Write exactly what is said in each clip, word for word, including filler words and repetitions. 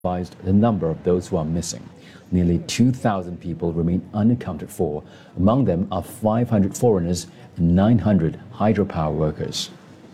the number of those who are missing. Nearly two thousand people remain unaccounted for. Among them are five hundred foreigners and nine hundred hydropower workers.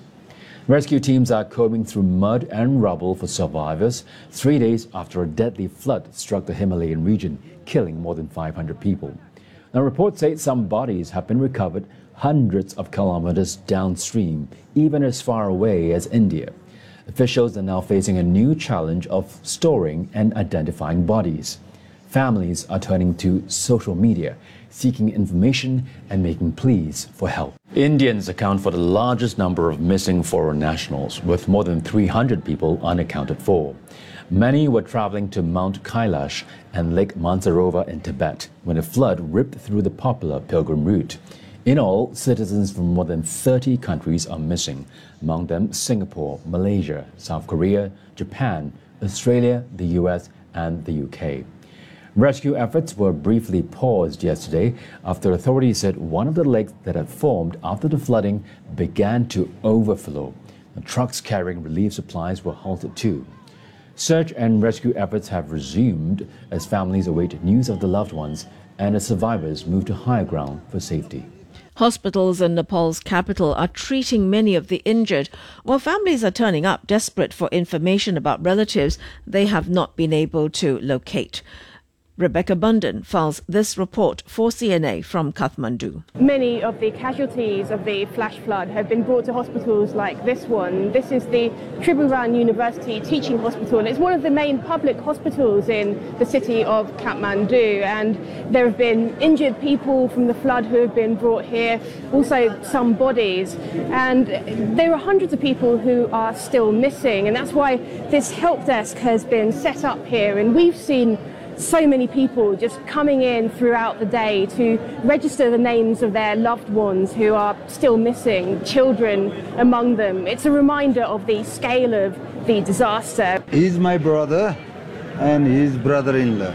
Rescue teams are combing through mud and rubble for survivors three days after a deadly flood struck the Himalayan region, killing more than five hundred people. Now, reports say some bodies have been recovered hundreds of kilometers downstream, even as far away as India. Officials are now facing a new challenge of storing and identifying bodies. Families are turning to social media, seeking information and making pleas for help. Indians account for the largest number of missing foreign nationals, with more than three hundred people unaccounted for. Many were traveling to Mount Kailash and Lake Mansarovar in Tibet when a flood ripped through the popular pilgrim route. In all, citizens from more than thirty countries are missing, among them Singapore, Malaysia, South Korea, Japan, Australia, the U S and the U K. Rescue efforts were briefly paused yesterday after authorities said one of the lakes that had formed after the flooding began to overflow. The trucks carrying relief supplies were halted too. Search and rescue efforts have resumed as families await news of the loved ones and as survivors move to higher ground for safety. Hospitals in Nepal's capital are treating many of the injured, while families are turning up desperate for information about relatives they have not been able to locate. Rebecca Bundan files this report for C N A from Kathmandu. Many of the casualties of the flash flood have been brought to hospitals like this one. This is the Tribhuvan University Teaching Hospital, and it's one of the main public hospitals in the city of Kathmandu. And there have been injured people from the flood who have been brought here, also some bodies. And there are hundreds of people who are still missing, and that's why this help desk has been set up here. And we've seen so many people just coming in throughout the day to register the names of their loved ones who are still missing, children among them. It's a reminder of the scale of the disaster. He's my brother and his brother-in-law.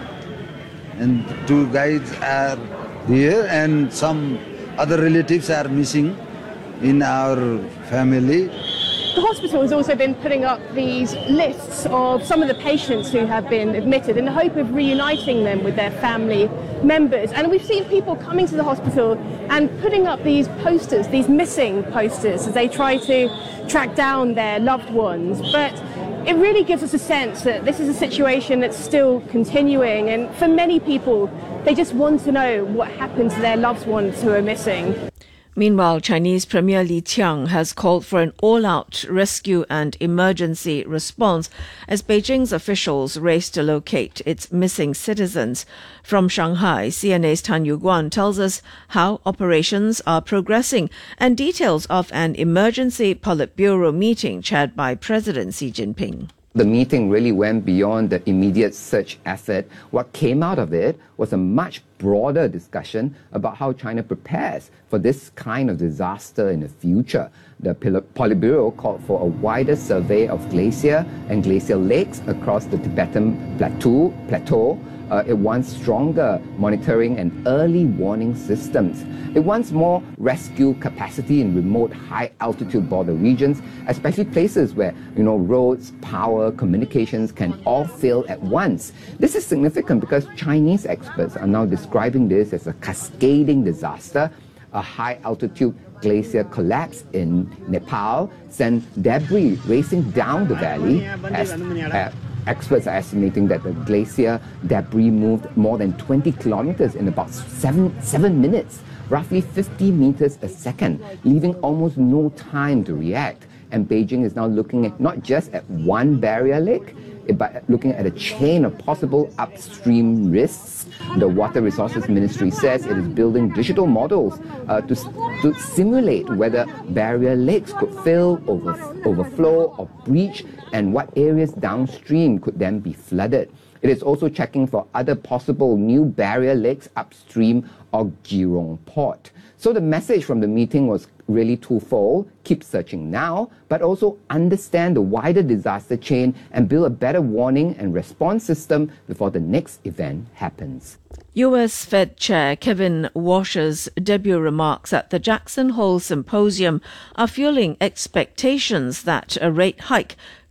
And two guys are here and some other relatives are missing in our family. The hospital has also been putting up these lists of some of the patients who have been admitted in the hope of reuniting them with their family members. And we've seen people coming to the hospital and putting up these posters, these missing posters, as they try to track down their loved ones. But it really gives us a sense that this is a situation that's still continuing. And for many people, they just want to know what happened to their loved ones who are missing. Meanwhile, Chinese Premier Li Qiang has called for an all-out rescue and emergency response as Beijing's officials race to locate its missing citizens. From Shanghai, C N A's Tan Yuguan tells us how operations are progressing and details of an emergency Politburo meeting chaired by President Xi Jinping. The meeting really went beyond the immediate search effort. What came out of it was a much broader discussion about how China prepares for this kind of disaster in the future. The Politburo called for a wider survey of glacier and glacial lakes across the Tibetan plateau. plateau. Uh, it wants stronger monitoring and early warning systems. It wants more rescue capacity in remote high-altitude border regions, especially places where, you know, roads, power, communications can all fail at once. This is significant because Chinese experts are now describing this as a cascading disaster. A high-altitude glacier collapse in Nepal sent debris racing down the valley as uh, experts are estimating that the glacier debris moved more than twenty kilometers in about seven, seven minutes, roughly fifty meters a second, leaving almost no time to react. And Beijing is now looking at not just at one barrier lake, but looking at a chain of possible upstream risks. The Water Resources Ministry says it is building digital models uh, to, to simulate whether barrier lakes could fill, over, overflow or breach, and what areas downstream could then be flooded. It is also checking for other possible new barrier lakes upstream of Jurong Port. So the message from the meeting was really twofold: keep searching now, but also understand the wider disaster chain and build a better warning and response system before the next event happens. U S Fed Chair Kevin Warsh's debut remarks at the Jackson Hole Symposium are fueling expectations that a rate hike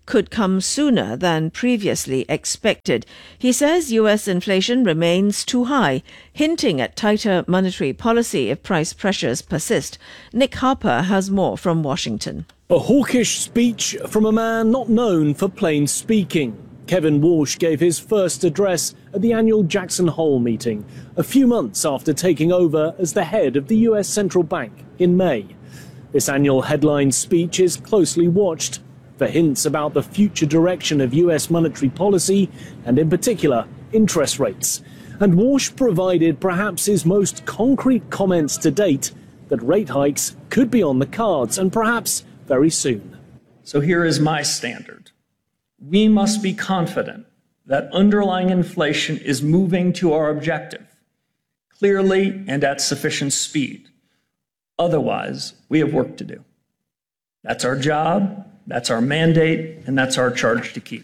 could come sooner than previously expected. He says U S inflation remains too high, hinting at tighter monetary policy if price pressures persist. Nick Harper has more from Washington. A hawkish speech from a man not known for plain speaking. Kevin Walsh gave his first address at the annual Jackson Hole meeting, a few months after taking over as the head of the U S Central Bank in May. This annual headline speech is closely watched for hints about the future direction of U S monetary policy and, in particular, interest rates. And Walsh provided perhaps his most concrete comments to date that rate hikes could be on the cards and perhaps very soon. So here is my standard. We must be confident that underlying inflation is moving to our objective, clearly and at sufficient speed. Otherwise, we have work to do. That's our job, that's our mandate, and that's our charge to keep.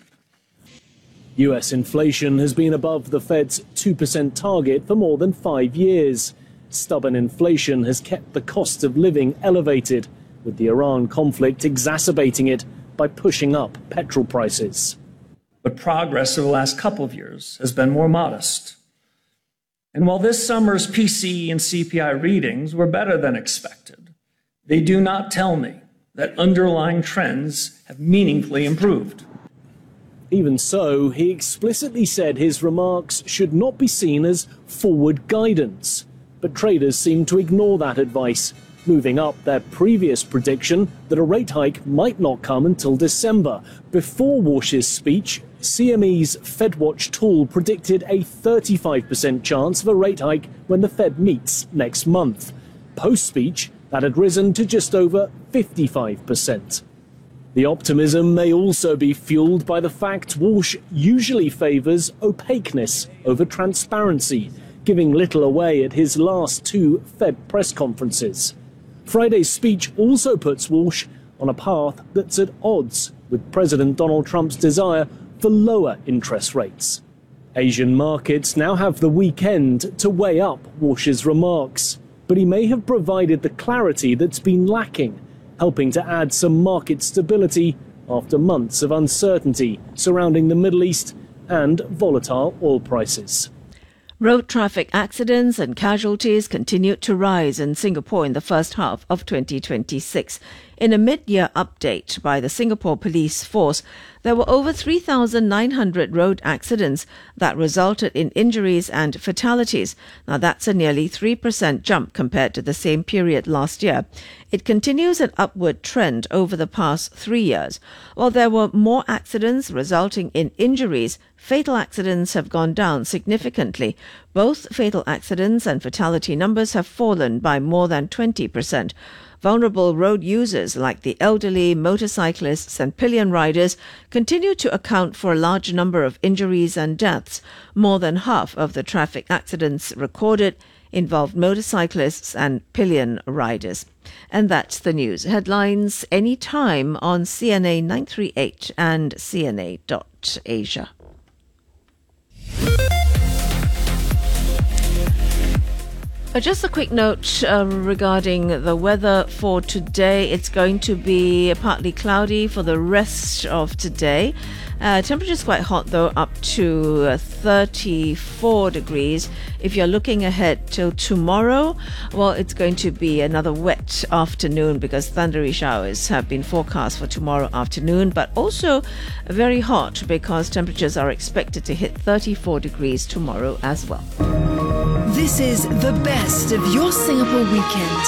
U S inflation has been above the Fed's two percent target for more than five years. Stubborn inflation has kept the cost of living elevated, with the Iran conflict exacerbating it by pushing up petrol prices. But progress over the last couple of years has been more modest. And while this summer's P C E and C P I readings were better than expected, they do not tell me that underlying trends have meaningfully improved. Even so, he explicitly said his remarks should not be seen as forward guidance. But traders seem to ignore that advice, moving up their previous prediction that a rate hike might not come until December. Before Walsh's speech, C M E's FedWatch tool predicted a thirty-five percent chance of a rate hike when the Fed meets next month. Post-speech, that had risen to just over fifty-five percent. The optimism may also be fueled by the fact Walsh usually favours opaqueness over transparency, giving little away at his last two Fed press conferences. Friday's speech also puts Walsh on a path that's at odds with President Donald Trump's desire for lower interest rates. Asian markets now have the weekend to weigh up Walsh's remarks, but he may have provided the clarity that's been lacking, helping to add some market stability after months of uncertainty surrounding the Middle East and volatile oil prices. Road traffic accidents and casualties continued to rise in Singapore in the first half of twenty twenty-six. In a mid-year update by the Singapore Police Force, there were over three thousand nine hundred road accidents that resulted in injuries and fatalities. Now, that's a nearly three percent jump compared to the same period last year. It continues an upward trend over the past three years. While there were more accidents resulting in injuries, fatal accidents have gone down significantly. Both fatal accidents and fatality numbers have fallen by more than twenty percent. Vulnerable road users like the elderly, motorcyclists and pillion riders continue to account for a large number of injuries and deaths. More than half of the traffic accidents recorded involved motorcyclists and pillion riders. And that's the news. Headlines anytime on C N A nine thirty-eight and C N A dot Asia. Uh, just a quick note uh, regarding the weather for today. It's going to be partly cloudy for the rest of today. Uh, temperature's quite hot though, up to uh, thirty-four degrees. If you're looking ahead till tomorrow, well, it's going to be another wet afternoon because thundery showers have been forecast for tomorrow afternoon, but also very hot because temperatures are expected to hit thirty-four degrees tomorrow as well. This is the best of your Singapore weekend.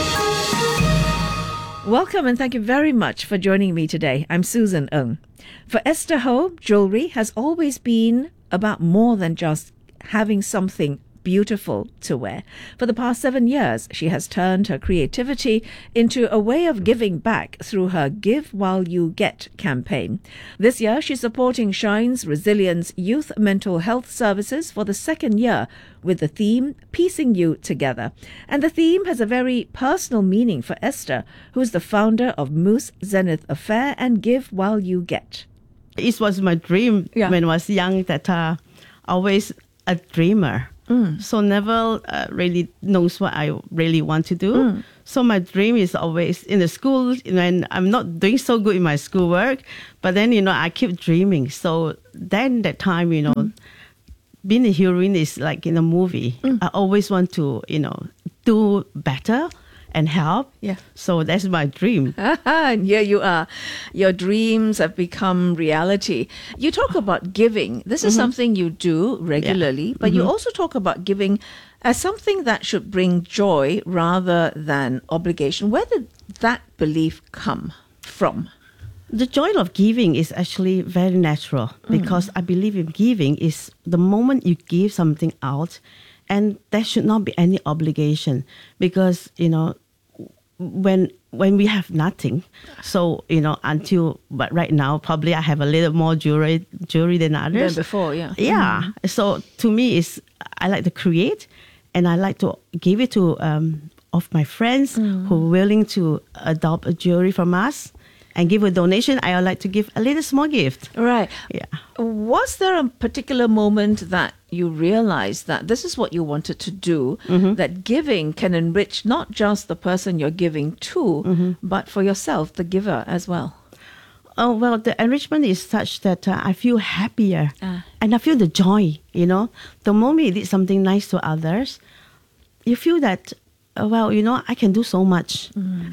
Welcome and thank you very much for joining me today. I'm Susan Ng. For Esther Ho, jewelry has always been about more than just having something beautiful to wear. For the past seven years, she has turned her creativity into a way of giving back through her Give While You Get campaign. This year, she's supporting Shine's Resilience Youth Mental Health Services for the second year with the theme Piecing You Together. And the theme has a very personal meaning for Esther, who is the founder of Moose Zenith Affair and Give While You Get. It was my dream Yeah. when I was young that uh, always a dreamer. Mm. So never uh, really knows what I really want to do. Mm. So my dream is always in the school, when I'm not doing so good in my schoolwork, but then, you know, I keep dreaming. So then that time, you know, mm. being a heroine is like in a movie. Mm. I always want to, you know, do better and help. Yeah. So that's my dream. And here you are. Your dreams have become reality. You talk about giving. This is mm-hmm. something you do regularly, yeah. but mm-hmm. you also talk about giving as something that should bring joy rather than obligation. Where did that belief come from? The joy of giving is actually very natural because mm. I believe in giving is the moment you give something out, and there should not be any obligation because, you know, when when we have nothing, so, you know, until, but right now, probably I have a little more jewelry, jewelry than others. Than before, yeah. Yeah. Mm. So to me, is I like to create and I like to give it to um, of my friends mm. who are willing to adopt a jewelry from us and give a donation. I would like to give a little small gift. Right. Yeah. Was there a particular moment that you realized that this is what you wanted to do, mm-hmm. that giving can enrich not just the person you're giving to, mm-hmm. but for yourself, the giver as well? Oh, well, the enrichment is such that uh, I feel happier ah. and I feel the joy, you know. The moment you did something nice to others, you feel that, uh, well, you know, I can do so much. Mm.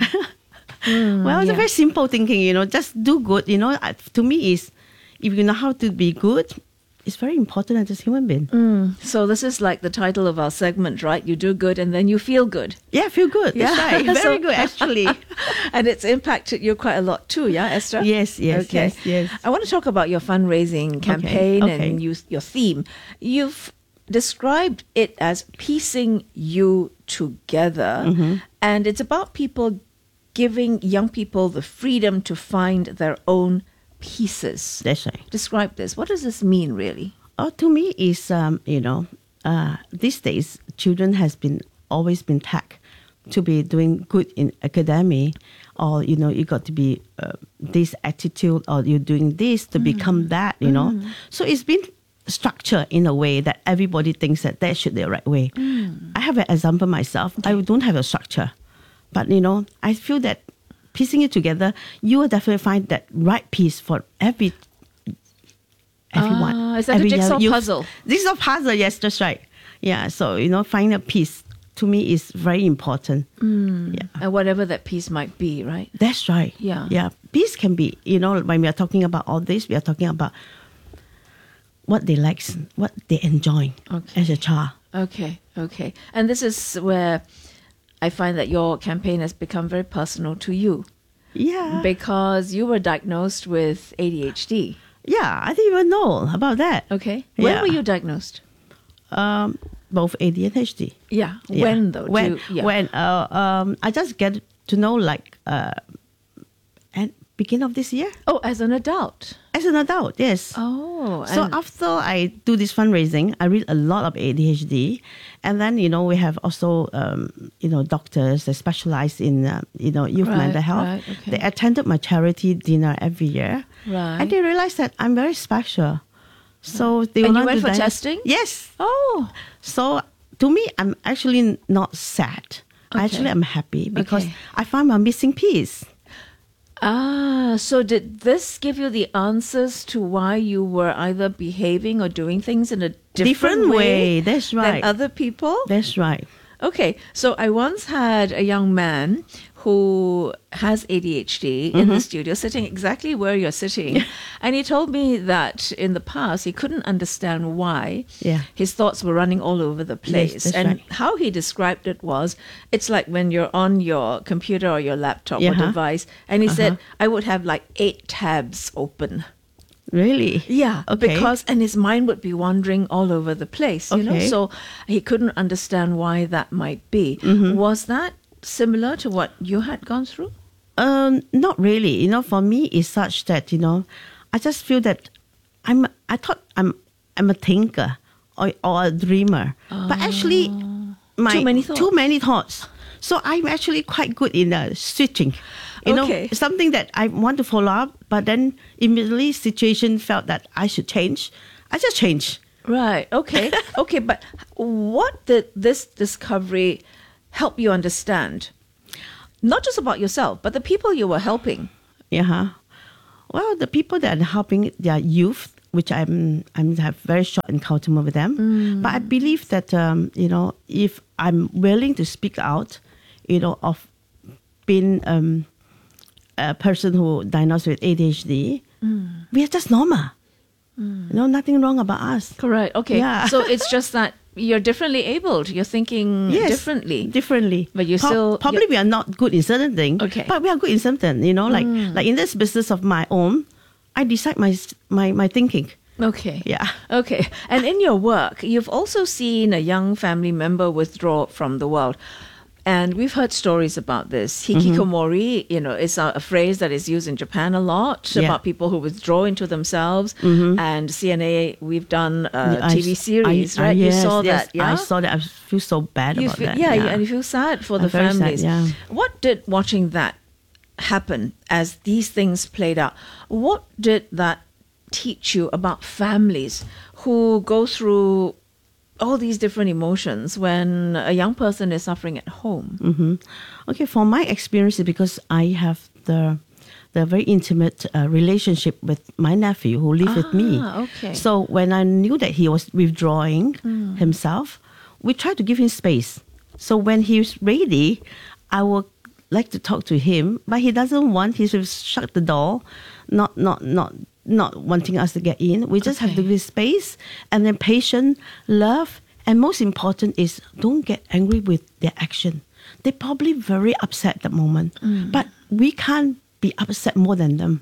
mm, well, it's yeah. a very simple thinking, you know, just do good, you know. Uh, to me, is if you know how to be good, it's very important as a human being. Mm. So this is like the title of our segment, right? You do good and then you feel good. Yeah, feel good. Yeah. That's right. Very so, good, actually. And it's impacted you quite a lot too, yeah, Esther? Yes, yes, okay. yes, yes. I want to talk about your fundraising campaign okay, okay. and you, your theme. You've described it as piecing you together. Mm-hmm. And it's about people giving young people the freedom to find their own pieces. That's right. Describe this. What does this mean, really? Oh, to me, is um, you know, uh, these days children has been always been tagged to be doing good in academy, or you know, you got to be uh, this attitude, or you're doing this to mm. become that. You mm. know, so it's been structured in a way that everybody thinks that that should be the right way. Mm. I have an example myself. Okay. I don't have a structure, but you know, I feel that piecing it together, you will definitely find that right piece for every everyone. Ah, is that every a jigsaw you, puzzle? Jigsaw puzzle, yes, that's right. Yeah, so, you know, finding a piece, to me, is very important. Mm. Yeah. And whatever that piece might be, right? That's right. Yeah. Yeah, piece can be, you know, when we are talking about all this, we are talking about what they like, what they enjoy okay. as a child. Okay, okay. And this is where I find that your campaign has become very personal to you. Yeah. Because you were diagnosed with A D H D. Yeah, I didn't even know about that. Okay. When yeah. were you diagnosed? Um, both A D and H D. Yeah. yeah. When though? When? You, yeah. When? Uh, um, I just get to know like uh, at beginning of this year. Oh, as an adult. As an adult, yes. Oh. So after I do this fundraising, I read a lot of A D H D, and then you know we have also um, you know doctors that specialize in uh, you know youth right, mental health. Right, okay. They attended my charity dinner every year, right. and they realized that I'm very special. So they and want you went to for di- testing? Yes. Oh. So to me, I'm actually not sad. Okay. Actually, I'm happy because okay. I found my missing piece. Ah, so did this give you the answers to why you were either behaving or doing things in a different, different way, way. That's right. than other people? That's right. Okay, so I once had a young man who has A D H D mm-hmm. in the studio, sitting exactly where you're sitting. And he told me that in the past, he couldn't understand why yeah. his thoughts were running all over the place. Yes, that's and right. how he described it was, it's like when you're on your computer or your laptop yeah. or device, and he uh-huh. said, I would have like eight tabs open. Really? Yeah, okay. because, and his mind would be wandering all over the place, you okay. know, so he couldn't understand why that might be. Mm-hmm. Was that similar to what you had gone through? Um, not really. You know, for me, it's such that, you know, I just feel that I'm, I thought I'm, I'm a thinker or, or a dreamer, oh. but actually, my too many thoughts. Too many thoughts. So I'm actually quite good in uh, switching. You okay. know, something that I want to follow up, but then immediately situation felt that I should change. I just change. Right. Okay. Okay. But what did this discovery help you understand? Not just about yourself, but the people you were helping. Yeah. Well, the people that are helping, they are youth, which I'm I'm have very short encounter with them. Mm. But I believe that um, you know, if I'm willing to speak out, you know, of being um, a person who diagnosed with A D H D, mm. we are just normal. Mm. You know, nothing wrong about us. Correct. Okay. Yeah. So it's just that you're differently abled. You're thinking yes, differently. Differently. But you Pro- still... Probably we are not good in certain things. Okay. But we are good in something, you know, like Mm. like in this business of my own, I decide my my, my thinking. Okay. Yeah. Okay. And in your work, you've also seen a young family member withdraw from the world. And we've heard stories about this. Hikikomori, you know, is a, a phrase that is used in Japan a lot Yeah. about people who withdraw into themselves. Mhm. And C N A, we've done a I T V s- series, I- I- right? yes, you saw yes, that, yeah? I saw that. I feel so bad You about feel, that. yeah, yeah, and you feel sad for I'm the very sad, families. yeah. What did watching that happen as these things played out? What did that teach you about families who go through all these different emotions when a young person is suffering at home? hmm Okay, for my experience, because I have the the very intimate uh, relationship with my nephew who lived with me. Ah, okay. So when I knew that he was withdrawing Mm. himself, we tried to give him space. So when he's ready, I would like to talk to him, but he doesn't want. He will shut the door, not not not not wanting us to get in. We just have to Okay. give space, and then patience, love, and most important is don't get angry with their action. They're probably very upset at that moment, but we can't be upset more than them.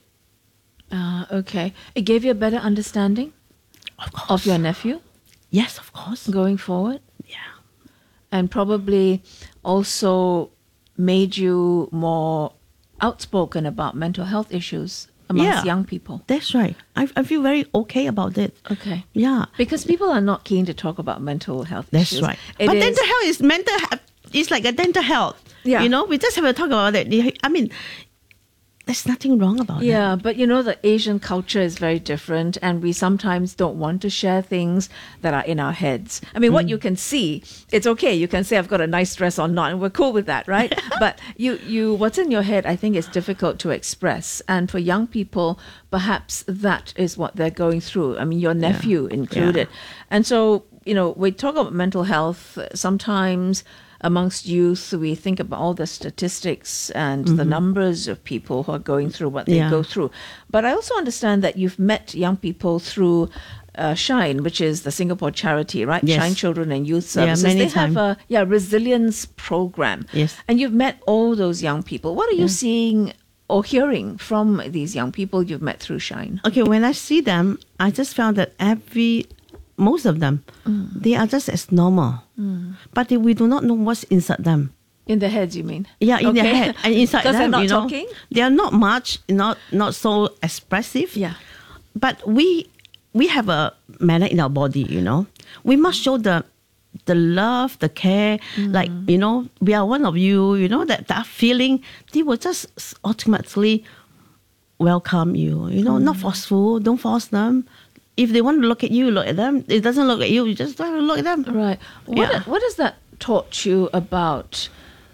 Ah, okay. It gave you a better understanding Of course. of your nephew Yes, of course. going forward? Yeah. And probably also made you more outspoken about mental health issues amongst Yeah. young people. That's right. I, I feel very okay about it. Okay. Yeah. Because people are not keen to talk about mental health That's issues. right. It but is- dental health is mental health. It's like a dental health. Yeah. You know, we just have to talk about it. I mean, there's nothing wrong about it. Yeah, but you know, the Asian culture is very different, and we sometimes don't want to share things that are in our heads. I mean, Mm. what you can see, it's okay. You can say, I've got a nice dress on, not, and we're cool with that, right? But you, you, what's in your head, I think is difficult to express. And for young people, perhaps that is what they're going through. I mean, your nephew included. And so, you know, we talk about mental health sometimes. Amongst youth, we think about all the statistics and the numbers of people who are going through what they Yeah. go through. But I also understand that you've met young people through uh, Shine, which is the Singapore charity, right? Yes. Shine Children and Youth Yeah, Services. many they have time. a yeah resilience program. Yes. And you've met all those young people. What are you seeing or hearing from these young people you've met through Shine? Okay, when I see them, I just found that every, most of them, they are just as normal. But they, we do not know what's inside them. In their heads, you mean? Yeah, in their Okay. head and inside Because them, they're not you know, talking? they are not much, not not so expressive. Yeah. But we we have a manner in our body, you know. We must show the the love, the care, like you know, we are one of you. You know that that feeling. They will just automatically welcome you. You know, not forceful. Don't force them. If they want to look at you, look at them. If it doesn't look at you, you just don't have to look at them. Right. What, Yeah. what has that taught you about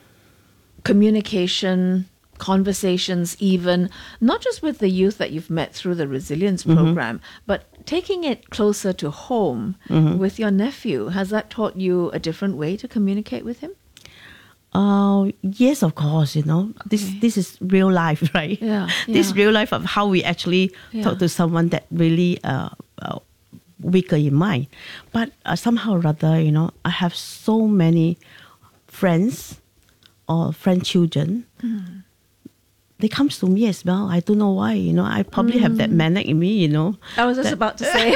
communication, conversations, even not just with the youth that you've met through the resilience program, but taking it closer to home with your nephew? Has that taught you a different way to communicate with him? Uh, yes, of course, you know. This Okay. this is real life, right? Yeah, This yeah. real life of how we actually Yeah. talk to someone that really uh, uh, weaker in mind. But uh, somehow or other, you know, I have so many friends or friend children. They come to me as well. I don't know why, you know. I probably have that manic in me, you know. I was just about to say.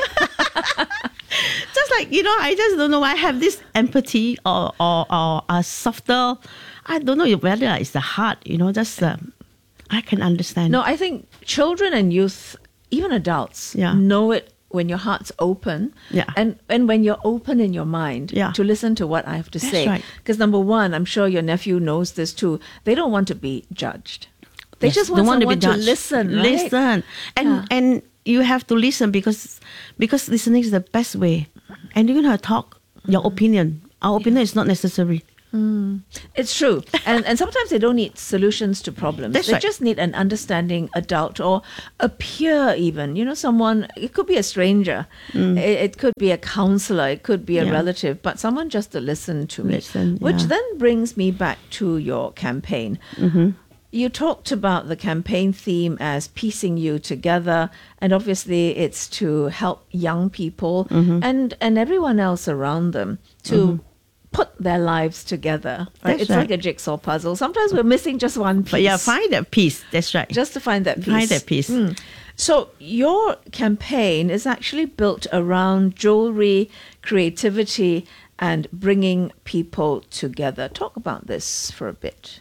Just like, you know, I just don't know why I have this empathy or, or, or a softer, I don't know whether it's the heart, you know, just, um, I can understand. No, I think children and youth, even adults, Yeah. know it when your heart's open. Yeah. And and when you're open in your mind Yeah. to listen to what I have to That's say. right. Because number one, I'm sure your nephew knows this too. They don't want to be judged. They Yes, just want don't want to be someone to, judged. listen, right? Listen. And Yeah. and you have to listen because because listening is the best way. And you're going to talk your opinion. Our opinion yeah. is not necessary. Mm. It's true. And and sometimes they don't need solutions to problems. That's they right. just need an understanding adult or a peer even. You know, someone, it could be a stranger. Mm. It, it could be a counselor. It could be a yeah. relative. But someone just to listen to me. Listen, Which yeah. then brings me back to your campaign. Mm-hmm. You talked about the campaign theme as piecing you together, and obviously it's to help young people mm-hmm. and, and everyone else around them to mm-hmm. put their lives together. Right? It's right. like a jigsaw puzzle. Sometimes we're missing just one piece. But yeah, find that piece. That's right. Just to find that piece. Find that piece. Mm. So your campaign is actually built around jewelry, creativity, and bringing people together. Talk about this for a bit.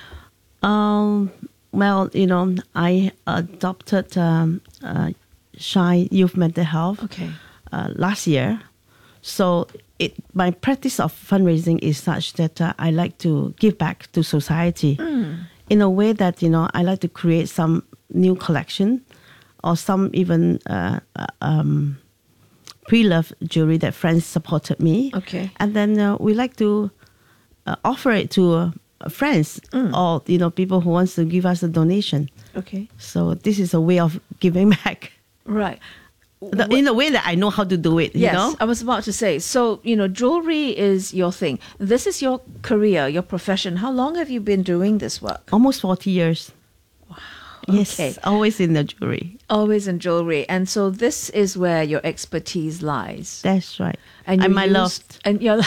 Um, well, you know, I adopted um, uh, Shine Youth Mental Health okay. uh, last year. So it, my practice of fundraising is such that uh, I like to give back to society mm. in a way that, you know, I like to create some new collection or some even uh, uh, um, pre-loved jewelry that friends supported me. Okay. And then uh, we like to uh, offer it to uh, friends mm. or, you know, people who wants to give us a donation. Okay. So this is a way of giving back. Right. The, in a way that I know how to do it, you yes, know? I was about to say. So, you know, jewelry is your thing. This is your career, your profession. How long have you been doing this work? Almost forty years. Wow. Yes, Okay. always in the jewelry. Always in jewelry. And so this is where your expertise lies. That's right. And, and you my use- love. And your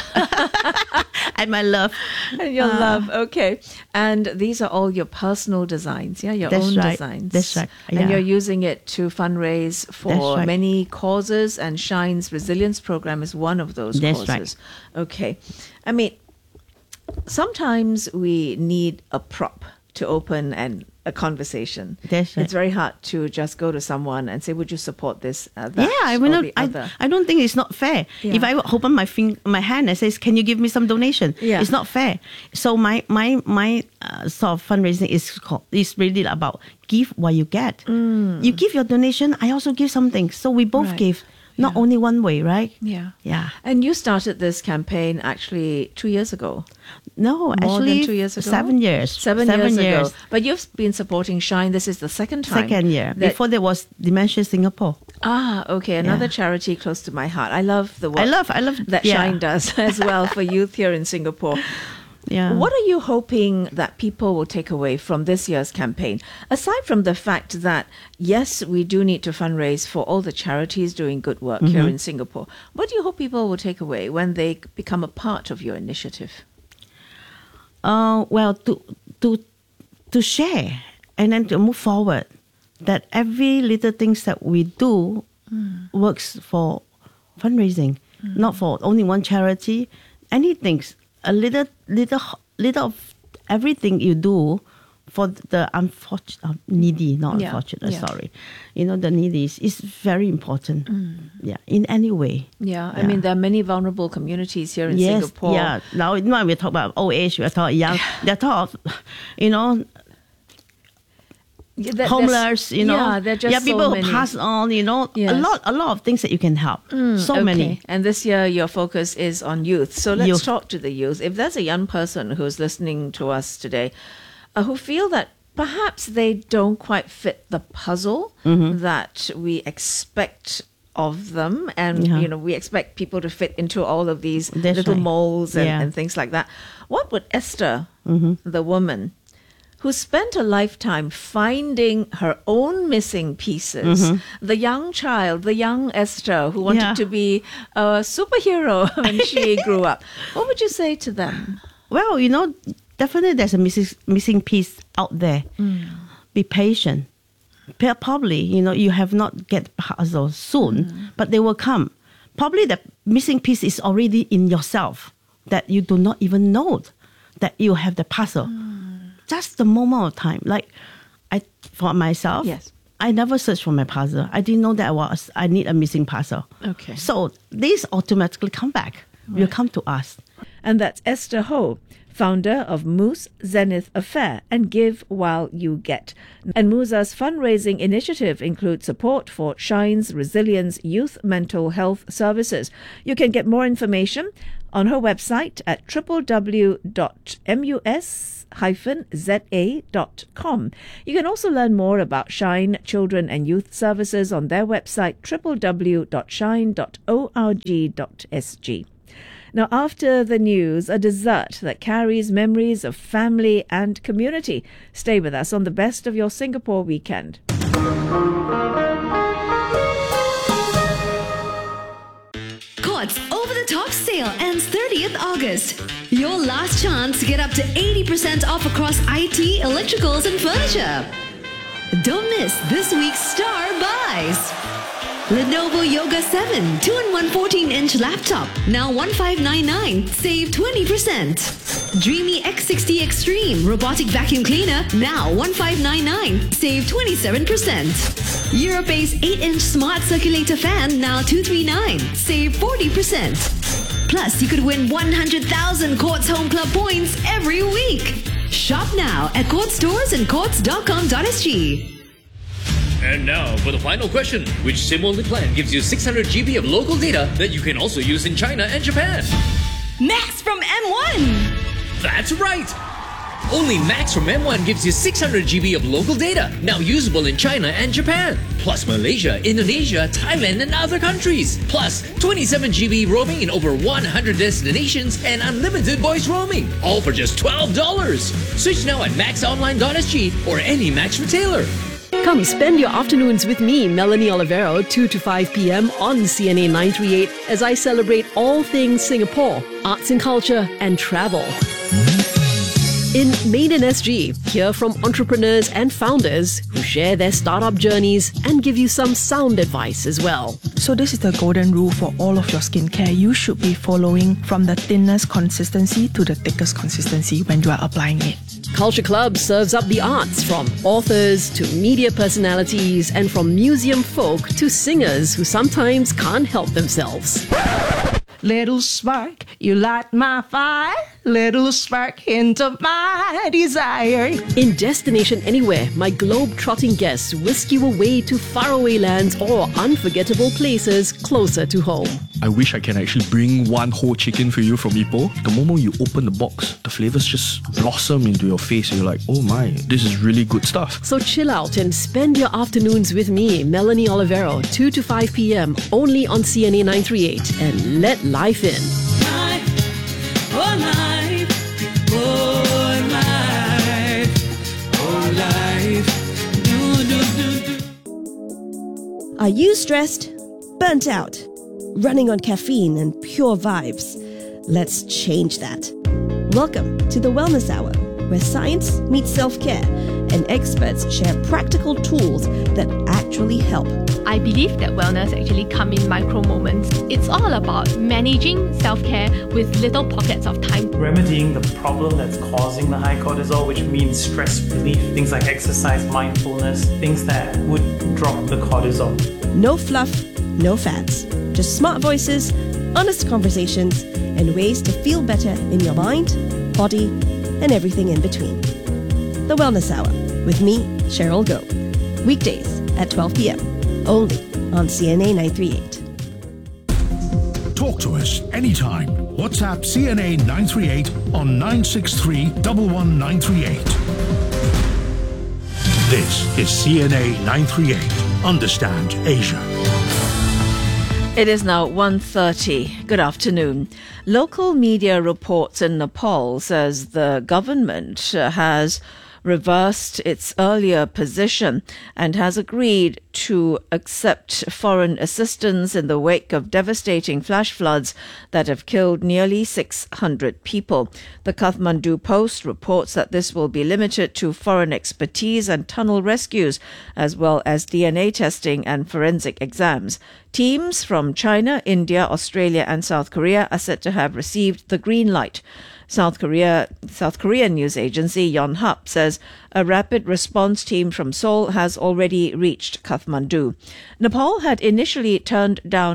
And my love. and your Ah. love. Okay. And these are all your personal designs, yeah? Your That's own right. designs. That's right. And Yeah. you're using it to fundraise for That's right. many causes, and Shine's Resilience Program is one of those That's right. causes. Okay. I mean, sometimes we need a prop to open an a conversation. That's right. It's very hard to just go to someone and say, "Would you support this?" Uh, that, Yeah, I or will not. the I, other? I don't think it's not fair. Yeah. If I open my fing, my hand and says, "Can you give me some donation?" Yeah. It's not fair. So my my my uh, sort of fundraising is called, is really about give what you get. You give your donation, I also give something. So we both Right. give, not Yeah. only one way, right? Yeah. Yeah. And you started this campaign actually two years ago. No, More actually, than two years ago? seven years. Seven, years, ago. But you've been supporting Shine. This is the second time. Second year. that- Before there was Dementia Singapore. Ah, okay. Another Yeah. charity close to my heart. I love the work I love, I love that yeah. Shine does as well for youth here in Singapore. Yeah. What are you hoping that people will take away from this year's campaign? Aside from the fact that, yes, we do need to fundraise for all the charities doing good work Mm-hmm. here in Singapore, what do you hope people will take away when they become a part of your initiative? Uh, well, to to to share and then to move forward, that every little things that we do Mm. works for fundraising, not for only one charity. Anything, a little little little of everything you do for the unfortunate, uh, needy, not Yeah, unfortunate. yeah. Sorry, you know the needy is, is very important. Yeah, in any way. Yeah, I Yeah. mean, there are many vulnerable communities here in Yes, Singapore. yeah. Now, now we talk about old age, we talk young. They talk, you know, Yeah, there- there's- homeless. You know, yeah, there are just yeah, people so who many. pass on. You know, Yes. a lot, a lot of things that you can help. so Okay. many. And this year, your focus is on youth. So let's Youth. talk to the youth. If there's a young person who's listening to us today, uh, who feel that perhaps they don't quite fit the puzzle Mm-hmm. that we expect of them, and Yeah. you know, we expect people to fit into all of these That's little right. molds and, Yeah. and things like that. What would Esther, Mm-hmm. the woman, who spent a lifetime finding her own missing pieces, the young child, the young Esther who wanted Mm-hmm. Yeah. to be a superhero when she grew up, what would you say to them? Well, you know, definitely there's a missing missing piece out there. Be patient. P- Probably, you know, you have not get the puzzle soon, but they will come. Probably the missing piece is already in yourself that you do not even know that you have the puzzle. Just the moment of time. Like, I for myself, Yes. I never searched for my puzzle. I didn't know that I was I need a missing puzzle. Okay. So these automatically come back. Will come to us. And that's Esther Ho, founder of Moose Zenith Affair and Give While You Get. And Moosa's fundraising initiative includes support for Shine's Resilience Youth Mental Health Services. You can get more information on her website at w w w dot mus z a dot com. You can also learn more about Shine Children and Youth Services on their website w w w dot shine dot org dot s g. Now, after the news, a dessert that carries memories of family and community. Stay with us on the best of your Singapore weekend. Courts over-the-top sale ends thirtieth August. Your last chance to get up to eighty percent off across I T, electricals and furniture. Don't miss this week's star buys. Lenovo Yoga seven two in one fourteen-inch laptop, now one thousand five hundred ninety-nine dollars, save twenty percent. Dreamy X sixty Extreme robotic vacuum cleaner, now one thousand five hundred ninety-nine dollars, save twenty-seven percent. Europace eight-inch smart circulator fan, now two hundred thirty-nine dollars, save forty percent. Plus, you could win one hundred thousand Courts Home Club points every week. Shop now at Courts stores and courts dot com dot s g. And now for the final question. Which SIM-only plan gives you six hundred gigabytes of local data that you can also use in China and Japan? Max from M one! That's right! Only Max from M one gives you six hundred gigabytes of local data, now usable in China and Japan. Plus Malaysia, Indonesia, Thailand and other countries. Plus twenty-seven gigabytes roaming in over one hundred destinations and unlimited voice roaming. All for just twelve dollars. Switch now at max online dot s g or any Max retailer. Come spend your afternoons with me, Melanie Olivero, two to five p.m. on C N A nine thirty-eight as I celebrate all things Singapore, arts and culture and travel. In Made in S G, hear from entrepreneurs and founders who share their startup journeys and give you some sound advice as well. So this is the golden rule for all of your skincare. You should be following from the thinnest consistency to the thickest consistency when you are applying it. Culture Club serves up the arts, from authors to media personalities and from museum folk to singers who sometimes can't help themselves. Little spark, you light my fire. Little spark, hint of my desire. In Destination Anywhere, my globe-trotting guests whisk you away to faraway lands or unforgettable places closer to home. I wish I can actually bring one whole chicken for you from Ipoh. The moment you open the box, the flavors just blossom into your face. You're like, oh my, this is really good stuff. So chill out and spend your afternoons with me, Melanie Olivero, two to five p.m. only on C N A nine thirty-eight, and let life in. Life, oh life, oh life, oh life, do, do, do, do. Are you stressed? Burnt out? Running on caffeine and pure vibes? Let's change that. Welcome to the Wellness Hour, where science meets self-care and experts share practical tools that actually help. I believe that wellness actually comes in micro moments. It's all about managing self-care with little pockets of time. Remedying the problem that's causing the high cortisol, which means stress relief, things like exercise, mindfulness, things that would drop the cortisol. No fluff, no fads. Just smart voices, honest conversations, and ways to feel better in your mind, body, and everything in between. The Wellness Hour with me, Cheryl Goh. Weekdays at twelve p.m. only on C N A nine thirty-eight. Talk to us anytime. WhatsApp C N A nine thirty-eight on nine six three, one one nine three eight. This is C N A nine thirty-eight. Understand Asia. It is now one thirty. Good afternoon. Local media reports in Nepal says the government uh, has reversed its earlier position and has agreed to accept foreign assistance in the wake of devastating flash floods that have killed nearly six hundred people. The Kathmandu Post reports that this will be limited to foreign expertise and tunnel rescues, as well as D N A testing and forensic exams. Teams from China, India, Australia and South Korea are said to have received the green light. South Korea, South Korean news agency Yonhap says a rapid response team from Seoul has already reached Kathmandu. Nepal had initially turned down help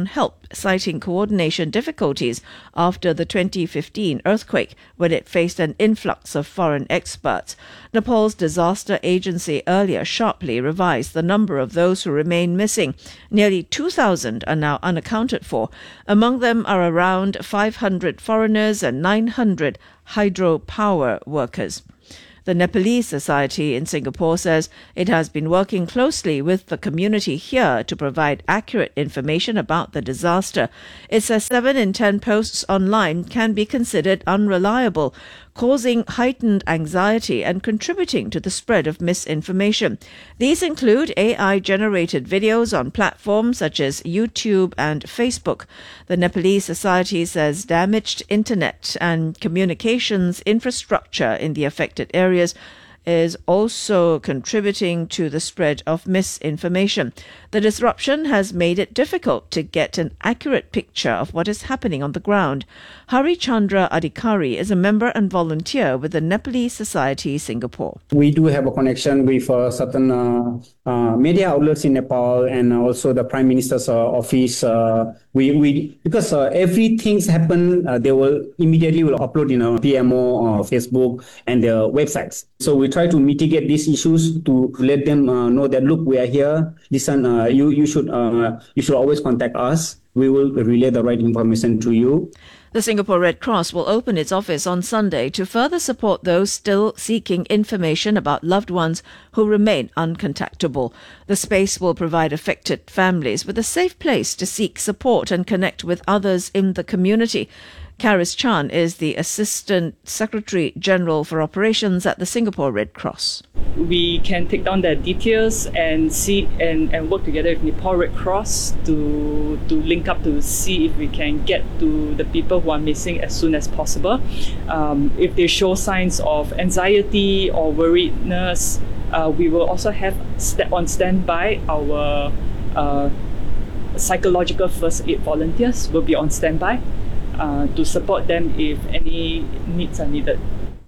citing coordination difficulties after the twenty fifteen earthquake when it faced an influx of foreign experts. Nepal's disaster agency earlier sharply revised the number of those who remain missing. Nearly two thousand are now unaccounted for. Among them are around five hundred foreigners and nine hundred hydropower workers. The Nepalese Society in Singapore says it has been working closely with the community here to provide accurate information about the disaster. It says seven in ten posts online can be considered unreliable, causing heightened anxiety and contributing to the spread of misinformation. These include A I-generated videos on platforms such as YouTube and Facebook. The Nepalese Society says damaged internet and communications infrastructure in the affected areas is also contributing to the spread of misinformation. The disruption has made it difficult to get an accurate picture of what is happening on the ground. Hari Chandra Adhikari is a member and volunteer with the Nepalese Society Singapore. We do have a connection with uh, certain uh, uh, media outlets in Nepal and also the Prime Minister's uh, office. Uh, we, we because uh, everything's happen, uh, they will immediately will upload in a P M O or Facebook and their websites. So we try to mitigate these issues to let them uh, know that, look, we are here. Listen, uh, you you should uh, you should always contact us. We will relay the right information to you. The Singapore Red Cross will open its office on Sunday to further support those still seeking information about loved ones who remain uncontactable. The space will provide affected families with a safe place to seek support and connect with others in the community. Karis Chan is the Assistant Secretary General for Operations at the Singapore Red Cross. We can take down the details and see and, and work together with Nepal Red Cross to, to link up to see if we can get to the people who are missing as soon as possible. Um, if they show signs of anxiety or worriedness, uh, we will also have st- on standby our uh, psychological first aid volunteers will be on standby. Uh, to support them if any needs are needed.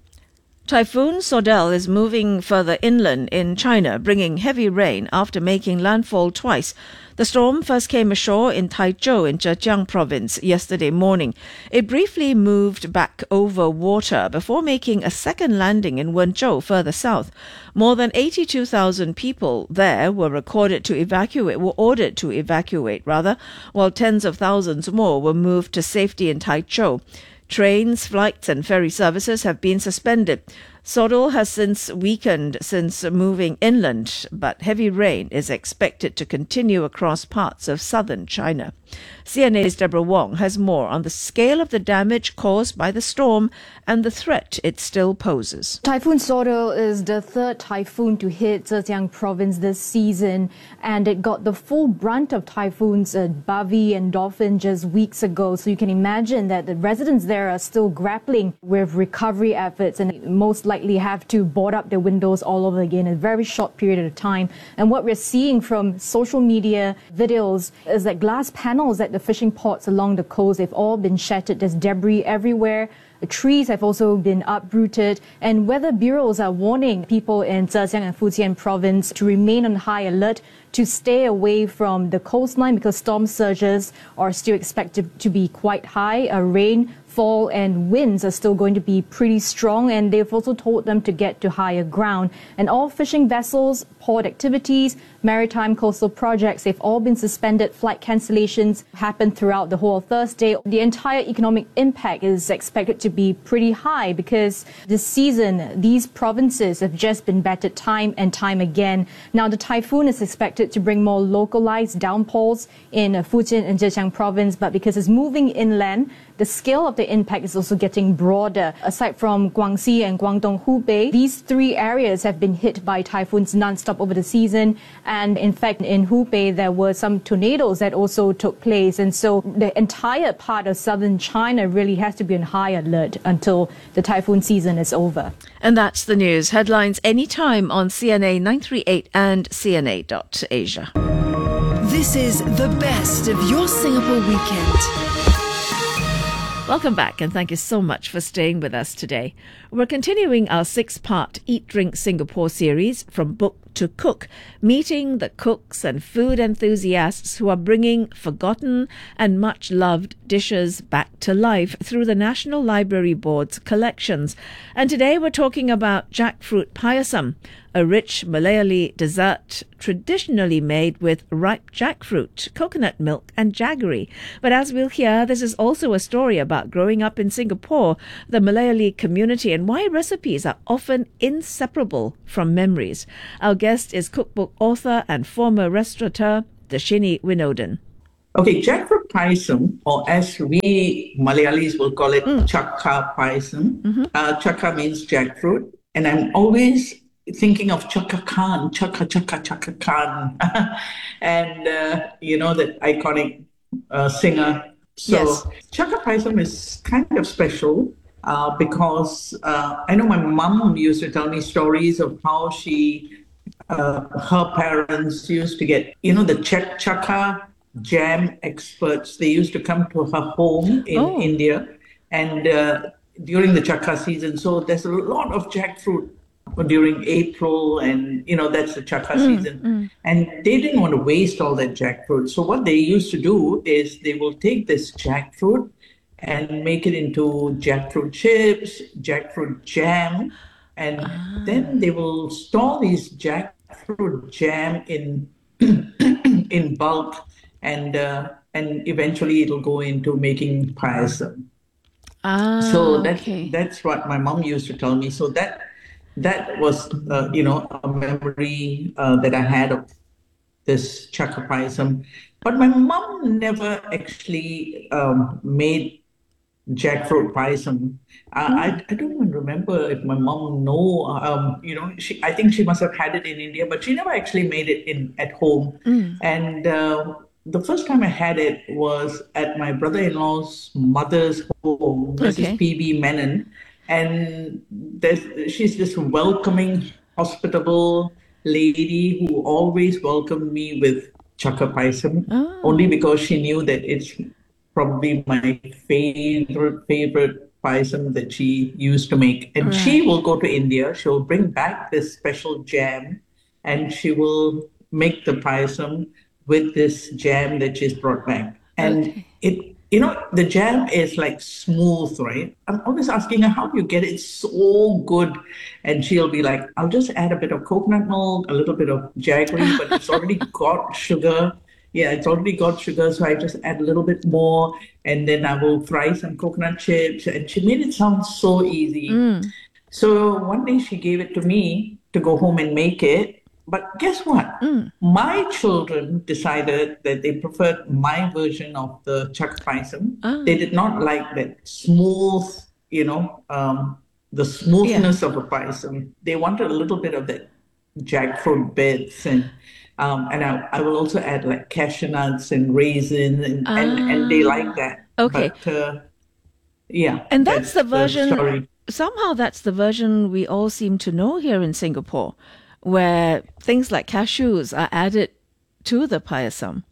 Typhoon Sodel is moving further inland in China, bringing heavy rain after making landfall twice. The storm first came ashore in Taizhou in Zhejiang province yesterday morning. It briefly moved back over water before making a second landing in Wenzhou further south. More than eighty-two thousand people there were recorded to evacuate, were ordered to evacuate rather, while tens of thousands more were moved to safety in Taizhou. Trains, flights and ferry services have been suspended. Sodel has since weakened since moving inland, but heavy rain is expected to continue across parts of southern China. C N A's Deborah Wong has more on the scale of the damage caused by the storm and the threat it still poses. Typhoon Sodel is the third typhoon to hit Zhejiang province this season, and it got the full brunt of typhoons at Bavi and Dolphin just weeks ago. So you can imagine that the residents there are still grappling with recovery efforts and most likely have to board up their windows all over again in a very short period of time. And what we're seeing from social media videos is that glass panels at the fishing ports along the coast, they've all been shattered. There's debris everywhere. The trees have also been uprooted, and weather bureaus are warning people in Zhejiang and Fujian province to remain on high alert, to stay away from the coastline because storm surges are still expected to be quite high. Uh, rain, fall and winds are still going to be pretty strong, and they've also told them to get to higher ground. And all fishing vessels, port activities, maritime coastal projects, they've all been suspended. Flight cancellations happened throughout the whole of Thursday. The entire economic impact is expected to be pretty high because this season, these provinces have just been battered time and time again. Now, the typhoon is expected to bring more localized downpours in Fujian and Zhejiang province, but because it's moving inland, the scale of the impact is also getting broader. Aside from Guangxi and Guangdong Hubei, these three areas have been hit by typhoons non-stop over the season. And in fact, in Hubei, there were some tornadoes that also took place. And so the entire part of southern China really has to be on high alert until the typhoon season is over. And that's the news. Headlines anytime on C N A nine three eight and C N A dot asia. This is the best of your Singapore weekend. Welcome back, and thank you so much for staying with us today. We're continuing our six-part Eat Drink Singapore series from book to Cook, meeting the cooks and food enthusiasts who are bringing forgotten and much-loved dishes back to life through the National Library Board's collections. And today we're talking about jackfruit payasam, a rich Malayali dessert traditionally made with ripe jackfruit, coconut milk and jaggery. But as we'll hear, this is also a story about growing up in Singapore, the Malayali community, and why recipes are often inseparable from memories. Our guest is cookbook author and former restaurateur, Dashini Winodan. Okay, jackfruit payasam, or as we Malayalis will call it, mm. chakka payasam. Mm-hmm. Uh, chakka means jackfruit, and I'm always thinking of Chaka Khan, Chaka Chaka Chaka Khan, and uh, you know, that iconic uh, singer. So yes. Chakka payasam is kind of special uh, because uh, I know my mum used to tell me stories of how she, uh, her parents used to get, you know, the ch- chakka jam experts. They used to come to her home in oh. India, and uh, during the chakka season. So there's a lot of jackfruit during April, and you know, that's the chakka mm, season. Mm. And they didn't want to waste all that jackfruit. So what they used to do is they will take this jackfruit and make it into jackfruit chips, jackfruit jam, and ah. then they will store these jackfruit jam in in bulk, and uh, and eventually it'll go into making payasam. Ah, so that's okay. that's what my mom used to tell me. So that That was, uh, you know, a memory uh, that I had of this chakka payasam. But my mom never actually um, made jackfruit payasam. Uh, mm. I, I don't even remember if my mom know, um, you know, she, I think she must have had it in India, but she never actually made it in at home. Mm. And uh, the first time I had it was at my brother-in-law's mother's home, Missus Okay. P B Menon. And there's, she's this welcoming, hospitable lady who always welcomed me with chakka payasam, oh. only because she knew that it's probably my favorite, favorite payasam that she used to make. And right. she will go to India, she'll bring back this special jam, and she will make the payasam with this jam that she's brought back. And okay. it You know, the jam is like smooth, right? I'm always asking her, how do you get it so good? And she'll be like, I'll just add a bit of coconut milk, a little bit of jaggery, but it's already got sugar. Yeah, it's already got sugar, so I just add a little bit more. And then I will fry some coconut chips. And she made it sound so easy. Mm. So one day she gave it to me to go home and make it. But guess what? Mm. My children decided that they preferred my version of the chakka payasam. Oh. They did not like that smooth, you know, um, the smoothness yeah. of a payasam. They wanted a little bit of that jackfruit bits, and um, and I, I will also add like cashew nuts and raisins, and, ah. and, and they like that. Okay. But, uh, yeah. And that's, that's the version, the somehow that's the version we all seem to know here in Singapore, where things like cashews are added to the payasam.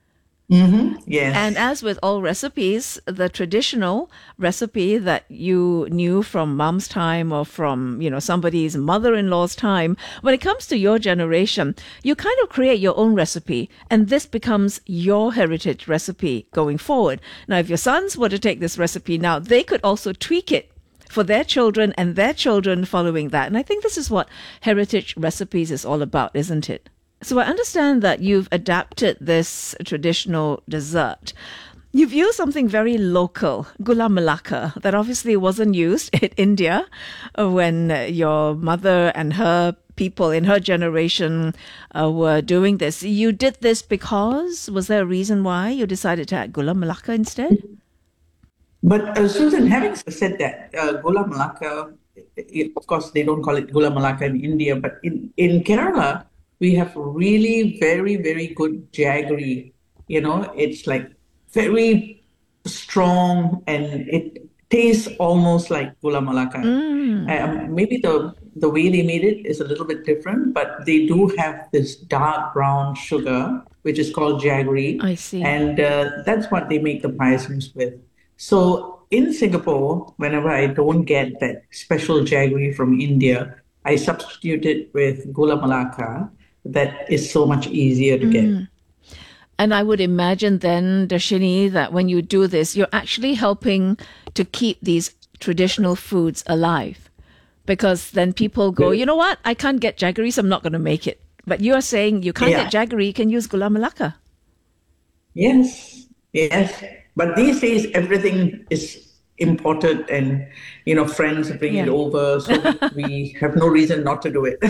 Mm-hmm. Yes. And as with all recipes, the traditional recipe that you knew from mom's time or from, you know, somebody's mother-in-law's time, when it comes to your generation, you kind of create your own recipe, and this becomes your heritage recipe going forward. Now, if your sons were to take this recipe now, they could also tweak it for their children and their children following that. And I think this is what heritage recipes is all about, isn't it? So I understand that you've adapted this traditional dessert. You've used something very local, gula melaka, that obviously wasn't used in India when your mother and her people in her generation uh, were doing this. You did this because, was there a reason why you decided to add gula melaka instead? But uh, Susan, having said that, uh, gula melaka, of course, they don't call it gula melaka in India, but in, in Kerala, we have really very, very good jaggery. You know, it's like very strong, and it tastes almost like gula melaka. Mm. Um, maybe the, the way they made it is a little bit different, but they do have this dark brown sugar, which is called jaggery. I see. And uh, that's what they make the payasams with. So in Singapore, whenever I don't get that special jaggery from India, I substitute it with gula melaka. That is so much easier to get. Mm. And I would imagine then, Darshini, that when you do this, you're actually helping to keep these traditional foods alive. Because then people go, you know what, I can't get jaggery, so I'm not going to make it. But you're saying you can't Yeah. get jaggery, you can use gula melaka. Yes, yes. But these days, everything is imported and, you know, friends bring it Yeah. over. So we have no reason not to do it.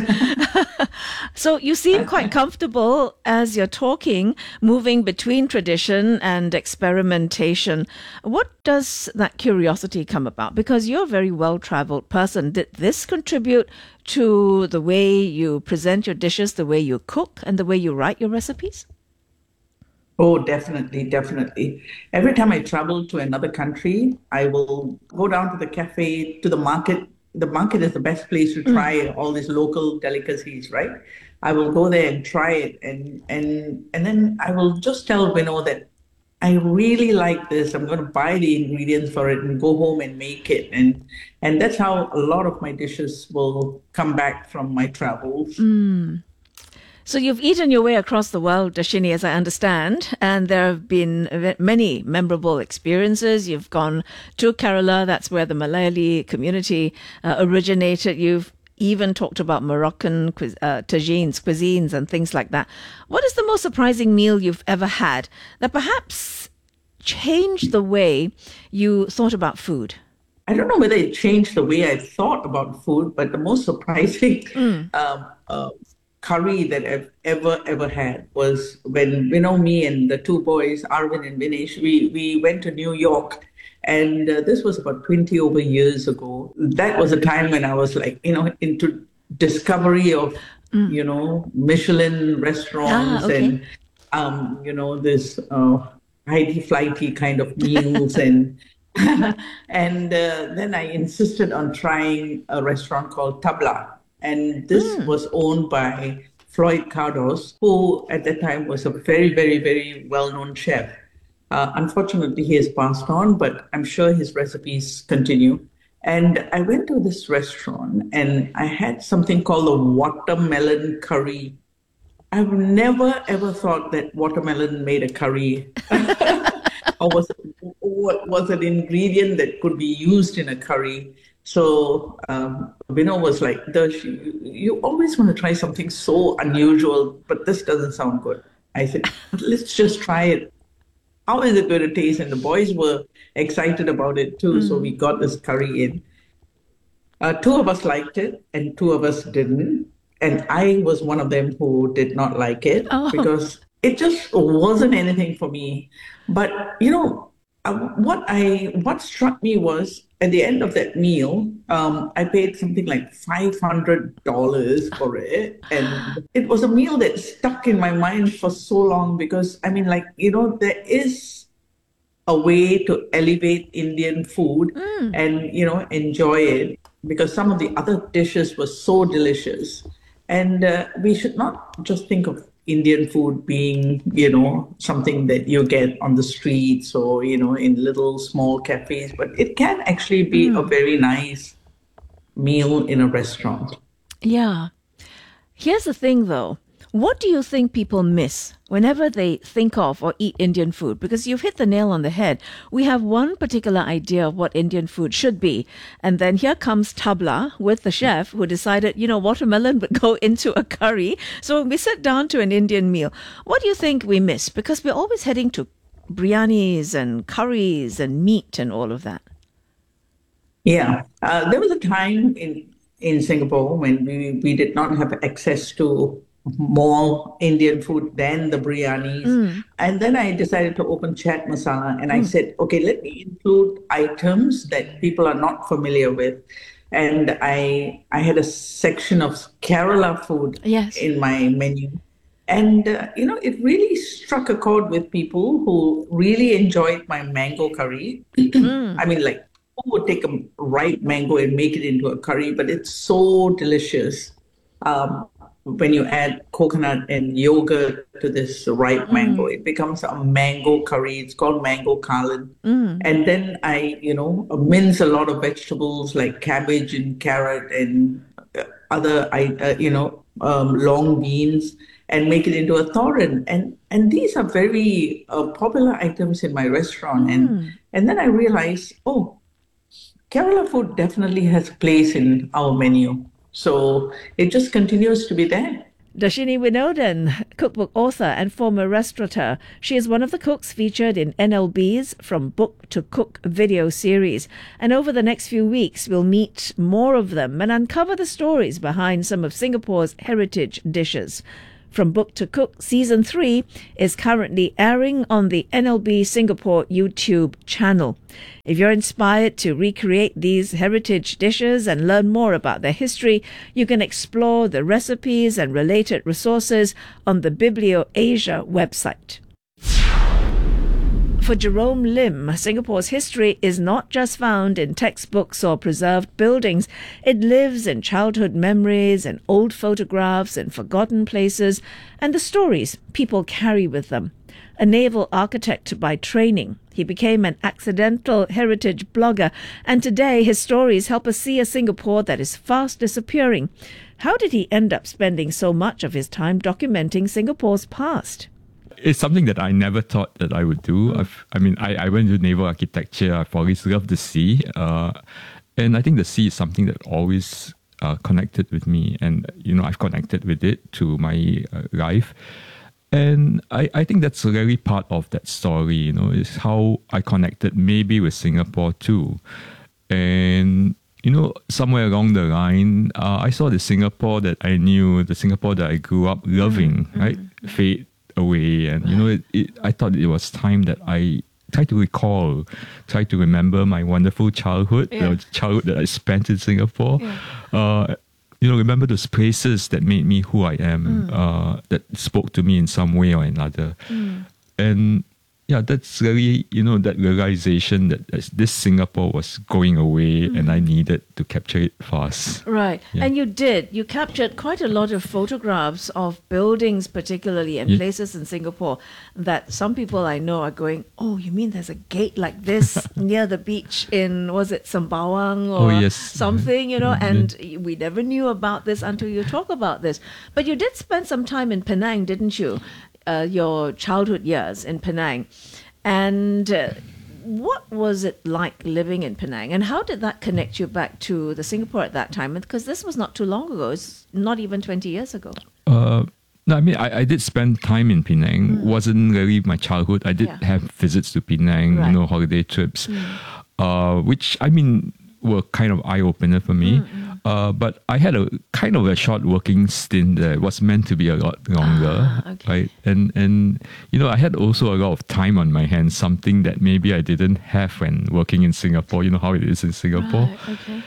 So you seem quite comfortable as you're talking, moving between tradition and experimentation. What does that curiosity come about? Because you're a very well-traveled person. Did this contribute to the way you present your dishes, the way you cook, and the way you write your recipes? Oh, definitely, definitely. Every time I travel to another country, I will go down to the cafe, to the market. The market is the best place to try all these local delicacies, right? I will go there and try it, and and and then I will just tell Vinod that I really like this. I'm going to buy the ingredients for it and go home and make it, and and that's how a lot of my dishes will come back from my travels. Mm. So you've eaten your way across the world, Darshini, as I understand, and there have been ve- many memorable experiences. You've gone to Kerala, that's where the Malayali community uh, originated. You've even talked about Moroccan cuis- uh, tagines, cuisines, and things like that. What is the most surprising meal you've ever had that perhaps changed the way you thought about food? I don't know whether it changed the way I thought about food, but the most surprising Mm. um, uh, curry that I've ever, ever had was when, you know, me and the two boys, Arvin and Vinesh, we, we went to New York. And uh, this was about twenty over years ago. That was a time when I was like, you know, into discovery of, Mm. you know, Michelin restaurants Ah, okay. and, um, you know, this uh, highty flighty kind of meals. and and uh, then I insisted on trying a restaurant called Tabla. And this was owned by Floyd Cardos, who at that time was a very, very, very well-known chef. Uh, unfortunately, he has passed on, but I'm sure his recipes continue. And I went to this restaurant and I had something called a watermelon curry. I've never ever thought that watermelon made a curry or was, or was an ingredient that could be used in a curry. So um, Vino was like, Darsh, you, you always want to try something so unusual, but this doesn't sound good. I said, let's just try it. How is it going to taste? And the boys were excited about it too. Mm. So we got this curry in. Uh, two of us liked it and two of us didn't. And I was one of them who did not like it Oh. because it just wasn't anything for me. But, you know, uh, what I what struck me was at the end of that meal, um, I paid something like five hundred dollars for it. And it was a meal that stuck in my mind for so long because, I mean, like, you know, there is a way to elevate Indian food Mm. and, you know, enjoy it because some of the other dishes were so delicious. And uh, we should not just think of Indian food being, you know, something that you get on the streets or, you know, in little small cafes, but it can actually be a very nice meal in a restaurant. Yeah. Here's the thing, though. What do you think people miss whenever they think of or eat Indian food? Because you've hit the nail on the head. We have one particular idea of what Indian food should be. And then here comes Tabla with the chef who decided, you know, watermelon would go into a curry. So we sit down to an Indian meal. What do you think we miss? Because we're always heading to biryanis and curries and meat and all of that. Yeah. Uh, there was a time in, in Singapore when we, we did not have access to more Indian food than the biryanis. Mm. And then I decided to open Chat Masala and I Mm. said, okay, let me include items that people are not familiar with. And I I had a section of Kerala food Yes. in my menu. And, uh, you know, it really struck a chord with people who really enjoyed my mango curry. I mean, like, who would take a ripe mango and make it into a curry, but it's so delicious. Um, when you add coconut and yogurt to this ripe Mm. mango, it becomes a mango curry. It's called mango kalan. Mm. And then I, you know, mince a lot of vegetables like cabbage and carrot and uh, other, I- uh, you know, um, long beans and make it into a thoran. And and these are very uh, popular items in my restaurant. And and then I realized, oh, Kerala food definitely has a place in our menu. So it just continues to be there. Dashini Winodan, cookbook author and former restaurateur. She is one of the cooks featured in N L B's From Book to Cook video series. And over the next few weeks, we'll meet more of them and uncover the stories behind some of Singapore's heritage dishes. From Book to Cook Season three is currently airing on the N L B Singapore YouTube channel. If you're inspired to recreate these heritage dishes and learn more about their history, you can explore the recipes and related resources on the Biblio Asia website. For Jerome Lim, Singapore's history is not just found in textbooks or preserved buildings. It lives in childhood memories and old photographs and forgotten places and the stories people carry with them. A naval architect by training, he became an accidental heritage blogger, and today his stories help us see a Singapore that is fast disappearing. How did he end up spending so much of his time documenting Singapore's past? It's something that I never thought that I would do. I've, I mean, I, I went to naval architecture. I've always loved the sea. Uh, and I think the sea is something that always uh, connected with me. And, you know, I've connected with it to my uh, life. And I, I think that's really part of that story, you know, is how I connected maybe with Singapore too. And, you know, somewhere along the line, uh, I saw the Singapore that I knew, the Singapore that I grew up loving, mm-hmm. right, fade away. And, you know, it, it, I thought it was time that I try to recall, try to remember my wonderful childhood, yeah. the childhood that I spent in Singapore. Yeah. Uh, you know, remember those places that made me who I am, mm. uh, that spoke to me in some way or another. Mm. And yeah, that's really, you know, that realization that this Singapore was going away mm. and I needed to capture it fast. Right. Yeah. And you did. You captured quite a lot of photographs of buildings particularly and yeah. places in Singapore that some people I know are going, oh, you mean there's a gate like this near the beach in, was it Sembawang or oh, yes. something, you know, mm-hmm. and we never knew about this until you talk about this. But you did spend some time in Penang, didn't you? Uh, your childhood years in Penang. And uh, what was it like living in Penang? And how did that connect you back to the Singapore at that time? Because this was not too long ago. It's not even twenty years ago. Uh, no, I mean, I, I did spend time in Penang. Mm. Wasn't really my childhood. I did yeah. have visits to Penang, right. you know, holiday trips, mm. uh, which, I mean, were kind of eye-opener for me. Mm-hmm. Uh, but I had a kind of a short working stint there. It was meant to be a lot longer, ah, okay. right? And and you know, I had also a lot of time on my hands, something that maybe I didn't have when working in Singapore. You know how it is in Singapore. Right, okay.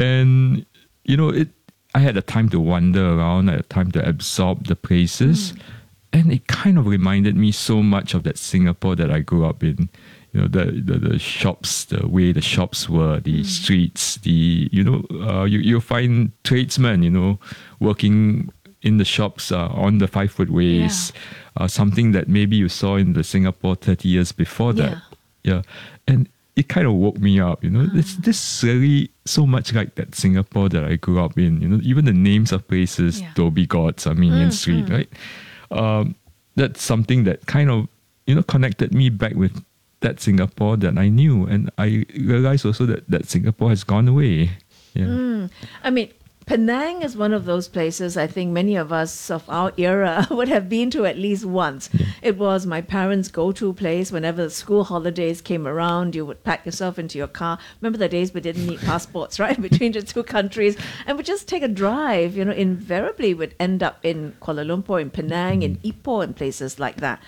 And you know, it. I had a time to wander around. I had time to absorb the places, mm. and it kind of reminded me so much of that Singapore that I grew up in. You know, the, the, the shops, the way the shops were, the mm. streets, the, you know, uh, you, you'll find tradesmen, you know, working in the shops uh, on the five footways, yeah. uh, something that maybe you saw in the Singapore thirty years before that. Yeah. yeah. And it kind of woke me up, you know, mm. it's this really so much like that Singapore that I grew up in, you know, even the names of places, yeah. Dhoby Ghaut, Armenian mm, Street, mm. right? Um, that's something that kind of, you know, connected me back with that Singapore that I knew, and I realized also that, that Singapore has gone away. Yeah. Mm. I mean, Penang is one of those places I think many of us of our era would have been to at least once. Yeah. It was my parents' go-to place. Whenever the school holidays came around, you would pack yourself into your car. Remember the days we didn't need passports, right, between the two countries, and would just take a drive. You know, invariably would end up in Kuala Lumpur, in Penang, in Ipoh, and places like that.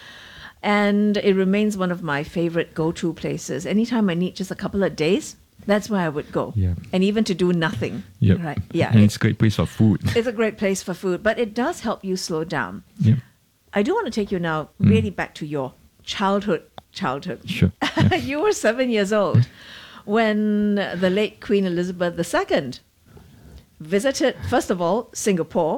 And it remains one of my favorite go-to places. Anytime I need just a couple of days, that's where I would go. Yeah. And even to do nothing. Yep. Right. Yeah. And it's a great place for food. It's a great place for food, but it does help you slow down. Yeah. I do want to take you now really mm. back to your childhood. Childhood. Sure. Yeah. You were seven years old when the late Queen Elizabeth the Second visited, first of all, Singapore,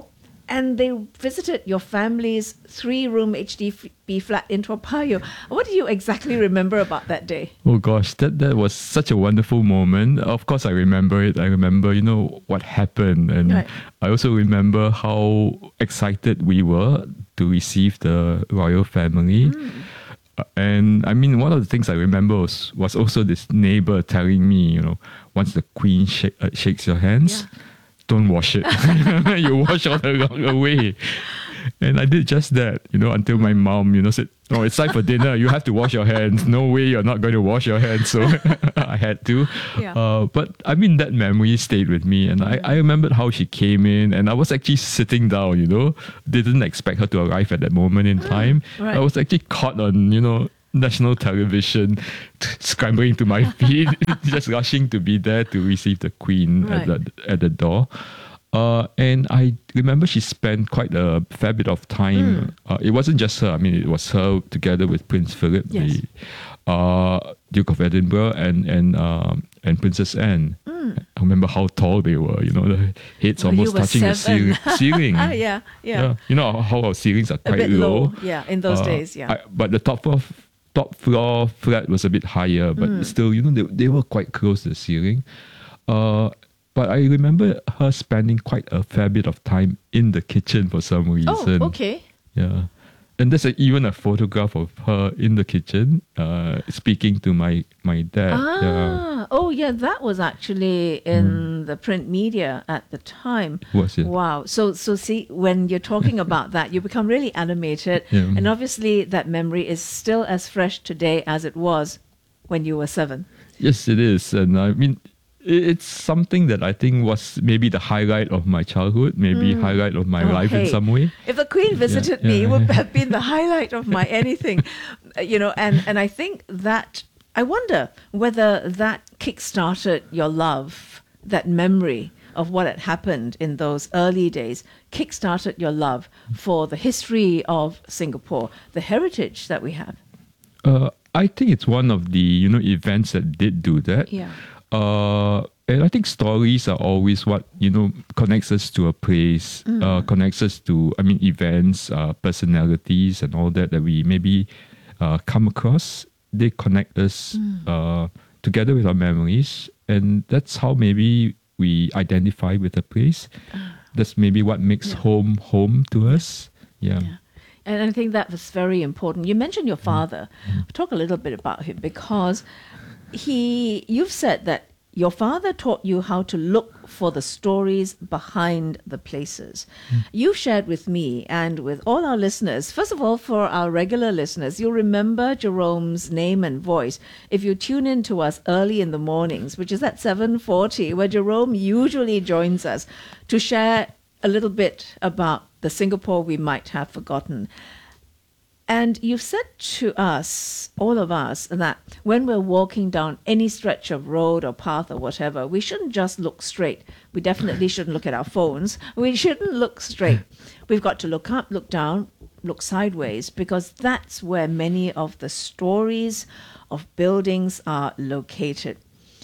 and they visited your family's three-room H D B flat in Toa Payoh. What do you exactly remember about that day? Oh gosh, that, that was such a wonderful moment. Of course, I remember it. I remember, you know, what happened. And Right. I also remember how excited we were to receive the royal family. Uh, And I mean, one of the things I remember was, was also this neighbor telling me, you know, once the queen shake, uh, shakes your hands, don't wash it. You wash all the wrong away. And I did just that, you know, until my mom, you know, said, "Oh, it's time for dinner. You have to wash your hands. No way you're not going to wash your hands." So I had to. Yeah. Uh, but I mean, that memory stayed with me. And I, I remembered how she came in, and I was actually sitting down, you know, didn't expect her to arrive at that moment in time. right. I was actually caught on, you know, national television, scrambling to my feet, just rushing to be there to receive the queen at Right. the at the door. Uh, and I remember she spent quite a fair bit of time. Uh, it wasn't just her. I mean, it was her together with Prince Philip, Yes. the uh, Duke of Edinburgh, and and um, and Princess Anne. I remember how tall they were. You know, the heads Well, you almost were touching the seven. ceil- ceiling. Ah, yeah, yeah. You know how our ceilings are A quite bit low, low. yeah, in those Uh, days, yeah. I- but the top floor, top floor flat was a bit higher, but Mm. still, you know, they, they were quite close to the ceiling. Uh, but I remember her spending quite a fair bit of time in the kitchen for some reason. Oh, okay. Yeah. And there's a, even a photograph of her in the kitchen uh, speaking to my, my dad. Yeah. Ah, oh yeah, that was actually in the print media at the time. Was it? Wow. So so see, when you're talking about that, you become really animated, Yeah. and obviously that memory is still as fresh today as it was when you were seven. Yes, it is. And I mean, i- it's something that I think was maybe the highlight of my childhood, maybe Mm. highlight of my Oh, life in hey, some way. If the Queen visited me, yeah. it would have been the highlight of my anything, Uh, you know. And and I think that I wonder whether that kick-started your love, that memory of what had happened in those early days, kick-started your love for the history of Singapore, the heritage that we have. Uh, I think it's one of the, you know, events that did do that. Yeah. Uh, and I think stories are always what, you know, connects us to a place, Mm. uh, connects us to, I mean, events, uh, personalities and all that that we maybe uh, come across. They connect us Mm. uh, together with our memories. And that's how maybe we identify with a place. That's maybe what makes home home to us. Yeah. And I think that was very important. You mentioned your father. Talk a little bit about him, because he, you've said that your father taught you how to look for the stories behind the places. You've shared with me and with all our listeners, first of all, for our regular listeners, you'll remember Jerome's name and voice if you tune in to us early in the mornings, which is at seven forty, where Jerome usually joins us to share a little bit about the Singapore we might have forgotten. And you've said to us, all of us, that when we're walking down any stretch of road or path or whatever, we shouldn't just look straight. We definitely shouldn't look at our phones. We shouldn't look straight. We've got to look up, look down, look sideways, because that's where many of the stories of buildings are located.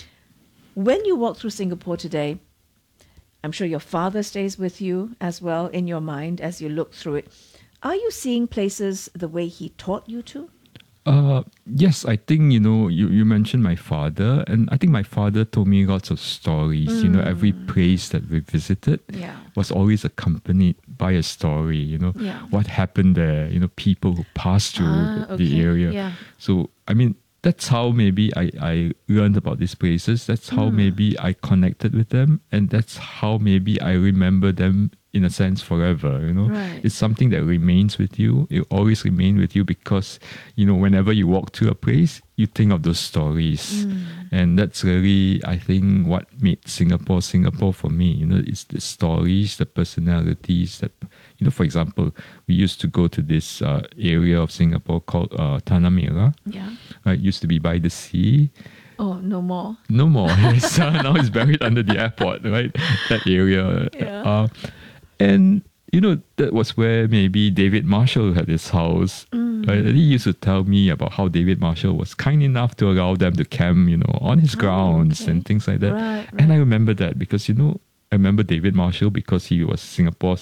When you walk through Singapore today, I'm sure your father stays with you as well in your mind as you look through it. Are you seeing places the way he taught you to? Uh, yes, I think, you know, you, you mentioned my father, and I think my father told me lots of stories. You know, every place that we visited Yeah. was always accompanied by a story, you know, Yeah. what happened there, you know, people who passed through Ah, the, the okay, area. yeah. So, I mean, that's how maybe I, I learned about these places. That's how Mm. maybe I connected with them. And that's how maybe I remember them in a sense forever, you know. Right. It's something that remains with you. It always remain with you because, you know, whenever you walk to a place, you think of those stories. Mm. And that's really, I think, what made Singapore Singapore for me. You know, it's the stories, the personalities that, you know, for example, we used to go to this uh, area of Singapore called uh, Tanah Merah. Yeah. Uh, it used to be by the sea. Oh, no more. No more. Yes, uh, now it's buried under the airport, right? That area. Yeah. Uh, and, you know, that was where maybe David Marshall had his house. Mm. Right? And he used to tell me about how David Marshall was kind enough to allow them to camp, you know, on his grounds and things like that. Right, And I remember that because, you know, I remember David Marshall because he was Singapore's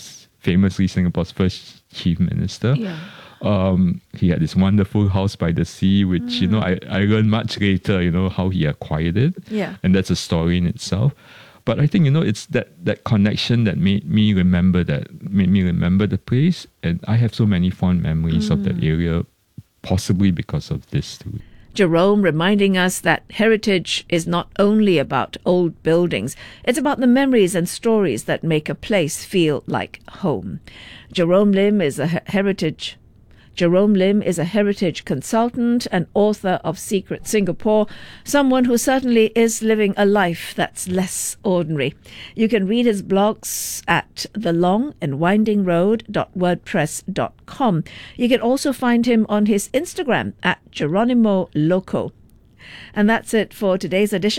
famously Singapore's first chief minister. Yeah. Um, he had this wonderful house by the sea, which, mm. you know, I, I learned much later, you know, how he acquired it. Yeah. And that's a story in itself. But I think, you know, it's that, that connection that made me remember that, made me remember the place. And I have so many fond memories mm. of that area, possibly because of this too. Jerome reminding us that heritage is not only about old buildings, it's about the memories and stories that make a place feel like home. Jerome Lim is a heritage Jerome Lim is a heritage consultant and author of Secret Singapore, someone who certainly is living a life that's less ordinary. You can read his blogs at the long and winding road dot wordpress dot com. You can also find him on his Instagram at Geronimo Loco. And that's it for today's edition